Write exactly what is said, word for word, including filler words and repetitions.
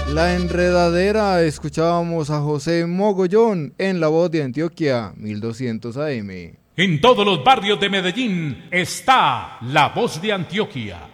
La Enredadera, escuchábamos a José Mogollón en La Voz de Antioquia, mil doscientos A M. En todos los barrios de Medellín está La Voz de Antioquia.